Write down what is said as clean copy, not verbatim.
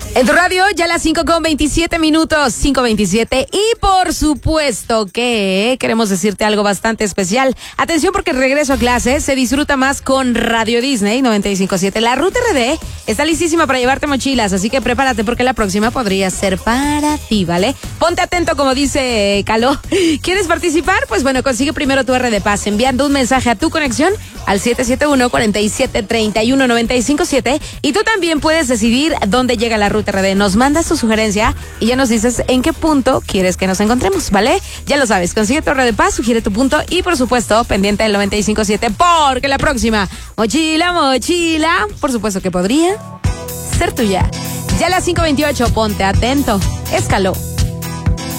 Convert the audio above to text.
En tu radio, ya las 5:27, 5:27. Y por supuesto que queremos decirte algo bastante especial. Atención, porque el regreso a clases se disfruta más con Radio Disney 95.7. La Ruta RD está listísima para llevarte mochilas, así que prepárate porque la próxima podría ser para ti, ¿vale? Ponte atento, como dice Caló. ¿Quieres participar? Pues bueno, consigue primero tu RD Paz enviando un mensaje a tu conexión al 771-4731-957. Y tú también puedes decidir dónde llega la Ruta RD. Nos mandas tu sugerencia y ya nos dices en qué punto quieres que nos encontremos, ¿vale? Ya lo sabes, consigue tu RD Paz, sugiere tu punto y por supuesto, pendiente del 95.7 porque la próxima mochila, por supuesto que podría ser tuya. Ya a las 5:28, ponte atento. Escaló.